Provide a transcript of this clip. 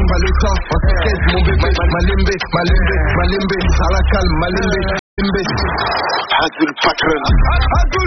pas le temps, on s'inquiète mon bébé. Malimbe, à la calme, Malimbe. Adul Patron.